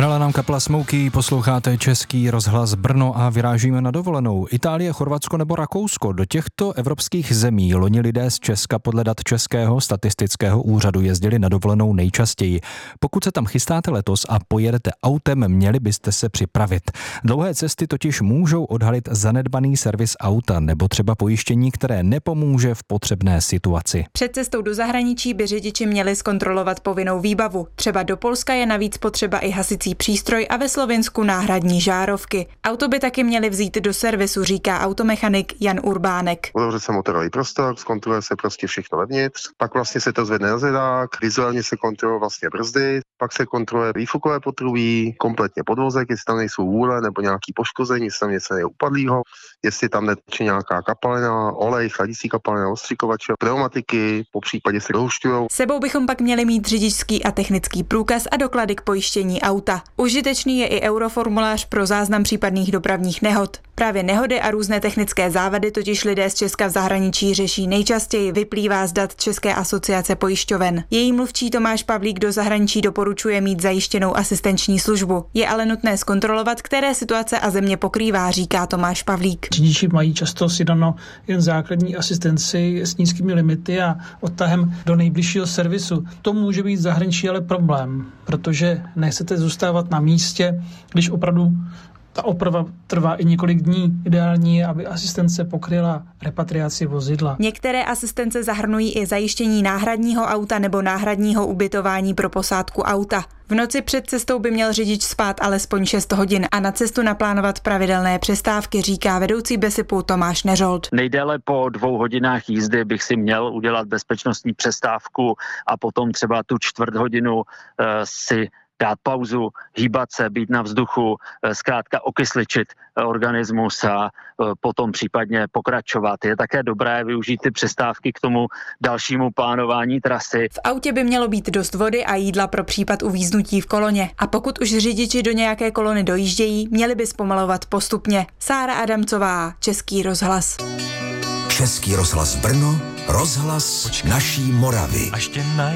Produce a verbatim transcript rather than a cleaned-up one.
Hrála nám kapela Smokey, posloucháte Český rozhlas Brno a vyrážíme na dovolenou. Itálie, Chorvatsko nebo Rakousko. Do těchto evropských zemí loni lidé z Česka podle dat Českého statistického úřadu jezdili na dovolenou nejčastěji. Pokud se tam chystáte letos a pojedete autem, měli byste se připravit. Dlouhé cesty totiž můžou odhalit zanedbaný servis auta nebo třeba pojištění, které nepomůže v potřebné situaci. Před cestou do zahraničí by řidiči měli zkontrolovat povinnou výbavu. Třeba do Polska je navíc potřeba i hasicí přístroj a ve Slovinsku náhradní žárovky. Auto by taky měli vzít do servisu, říká automechanik Jan Urbánek. Otevře se motorový prostor, zkontroluje se prostě všechno vevnitř, pak vlastně se to zvedne na zvedák, vizuálně se kontroluje vlastně brzdy, pak se kontroluje výfukové potrubí, kompletně podvozek, jestli tam nejsou vůle nebo nějaký poškození, jestli tam něco je upadlýho, jestli tam neteče nějaká kapalina, olej, chladicí kapalina, ostřikovače, pneumatiky, po případě se dohušťujou. Sebou bychom pak měli mít řidičský a technický průkaz a doklady k pojištění auta. Užitečný je i euroformulář pro záznam případných dopravních nehod. Právě nehody a různé technické závady totiž lidé z Česka v zahraničí řeší nejčastěji, vyplývá z dat České asociace pojišťoven. Její mluvčí Tomáš Pavlík do zahraničí doporučuje mít zajištěnou asistenční službu. Je ale nutné zkontrolovat, které situace a země pokrývá, říká Tomáš Pavlík. Řidiči mají často sjednáno jen základní asistenci s nízkými limity a odtahem do nejbližšího servisu. To může být v zahraničí ale problém, protože nechcete zůstávat na místě, když opravdu ta oprava trvá i několik dní. Ideální je, aby asistence pokryla repatriaci vozidla. Některé asistence zahrnují i zajištění náhradního auta nebo náhradního ubytování pro posádku auta. V noci před cestou by měl řidič spát alespoň šest hodin a na cestu naplánovat pravidelné přestávky, říká vedoucí BESIPu Tomáš Neřold. Nejdéle po dvou hodinách jízdy bych si měl udělat bezpečnostní přestávku a potom třeba tu čtvrt hodinu uh, si dát pauzu, hýbat se, být na vzduchu, zkrátka okysličit organismus a potom případně pokračovat. Je také dobré využít ty přestávky k tomu dalšímu plánování trasy. V autě by mělo být dost vody a jídla pro případ uvíznutí v koloně. A pokud už řidiči do nějaké kolony dojíždějí, měli by zpomalovat postupně. Sára Adamcová, Český rozhlas. Český rozhlas Brno, rozhlas naší Moravy.